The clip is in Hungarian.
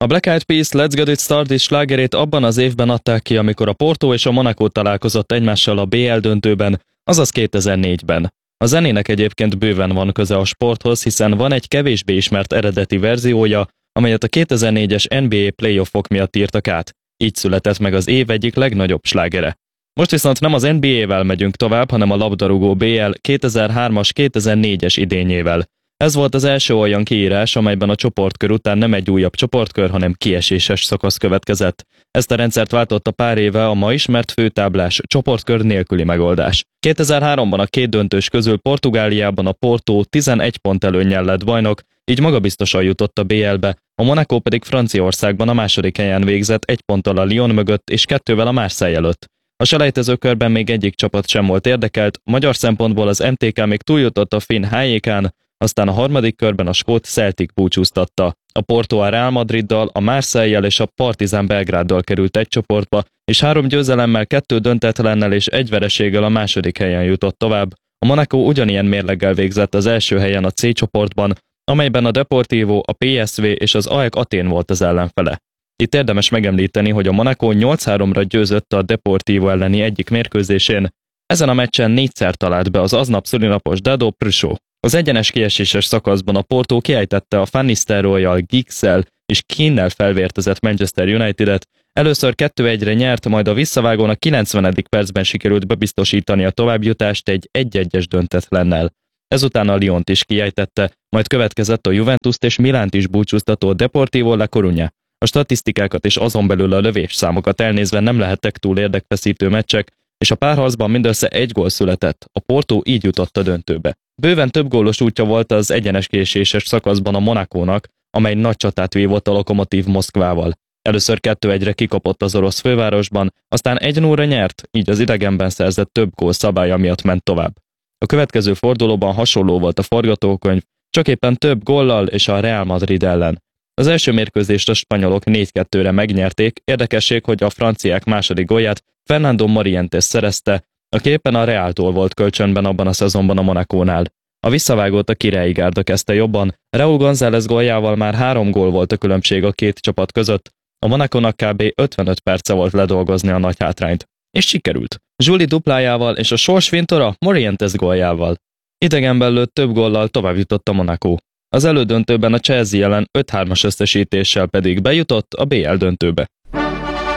Black Eyed Peas Let's Get It Started slágerét abban az évben adták ki, amikor a Porto és a Monaco találkozott egymással a BL döntőben, azaz 2004-ben. A zenének egyébként bőven van köze a sporthoz, hiszen van egy kevésbé ismert eredeti verziója, amelyet a 2004-es NBA playoffok miatt írtak át. Így született meg az év egyik legnagyobb slágere. Most viszont nem az NBA-vel megyünk tovább, hanem a labdarúgó BL 2003-as 2004-es idényével. Ez volt az első olyan kiírás, amelyben a csoportkör után nem egy újabb csoportkör, hanem kieséses szakasz következett. Ezt a rendszert váltotta pár éve a ma ismert főtáblás csoportkör nélküli megoldás. 2003-ban a két döntős közül Portugáliában a Porto 11 pont előnnyel lett bajnok, így magabiztosan jutott a BL-be, a Monaco pedig Franciaországban a második helyen végzett 1 ponttal a Lyon mögött és 2-vel a Marseille előtt. A selejtezőkörben még egyik csapat sem volt érdekelt, magyar szempontból az MTK még túljutott a finn HJK-n, aztán a harmadik körben a skót Celtic búcsúztatta. A Porto a Real Madriddal, a Marseille-jel és a Partizan Belgráddal került egy csoportba, és 3 győzelemmel, 2 döntetlennel és 1 vereséggel a második helyen jutott tovább. A Monaco ugyanilyen mérleggel végzett az első helyen a C csoportban, amelyben a Deportivo, a PSV és az AEK Athén volt az ellenfele. Itt érdemes megemlíteni, hogy a Monaco 8-3-ra győzött a Deportivo elleni egyik mérkőzésén. Ezen a meccsen 4-szer talált be az aznap szülinapos Dado Prusó. Az egyenes kieséses szakaszban a Porto kiejtette a Van Nistelrooyjal, Giggs-szel és Keane-nel felvértezett Manchester United-et, először 2-1-re nyert, majd a visszavágón a 90. percben sikerült bebiztosítani a továbbjutást egy 1-1-es döntetlennel. Ezután a Lyont is kiejtette, majd következett a Juventust és Milánt is búcsúztató Deportivo La Coruña. A statisztikákat és azon belül a lövésszámokat elnézve nem lehettek túl érdekfeszítő meccsek, és a párharcban mindössze 1 gól született, a Porto így jutott a döntőbe. Bőven több gólos útja volt az egyenes kieséses szakaszban a Monacónak, amely nagy csatát vívott a Lokomotív Moszkvával. Először 2-1-re kikapott az orosz fővárosban, aztán 1-0-ra nyert, így az idegenben szerzett több gól szabálya miatt ment tovább. A következő fordulóban hasonló volt a forgatókönyv, csak éppen több góllal és a Real Madrid ellen. Az első mérkőzést a spanyolok 4-2-re megnyerték, érdekesség, hogy a franciák második gólját Fernando Morientes szerezte, aki éppen a Realtól volt kölcsönben abban a szezonban a Monacónál. A visszavágót a királyi gárda kezdte jobban, Raúl González góljával már 3 gól volt a különbség a két csapat között, a Monacónak kb. 55 perce volt ledolgozni a nagy hátrányt. És sikerült. Zsuli duplájával és a sorsfintora Morientes góljával. Idegenben lőtt több góllal tovább jutott a Monaco. Az elődöntőben a Chelsea ellen 5-3-as összesítéssel pedig bejutott a BL döntőbe.